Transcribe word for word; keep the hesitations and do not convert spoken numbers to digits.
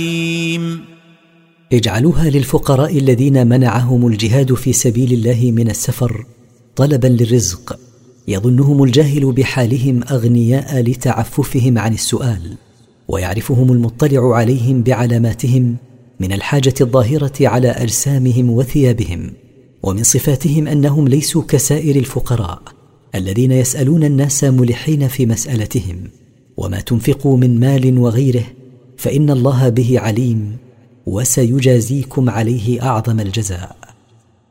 اجعلوها للفقراء الذين منعهم الجهاد في سبيل الله من السفر طلبا للرزق، يظنهم الجاهل بحالهم أغنياء لتعففهم عن السؤال، ويعرفهم المطلع عليهم بعلاماتهم من الحاجة الظاهرة على أجسامهم وثيابهم، ومن صفاتهم أنهم ليسوا كسائر الفقراء الذين يسألون الناس ملحين في مسألتهم. وما تنفقوا من مال وغيره فإن الله به عليم، وسيجازيكم عليه أعظم الجزاء.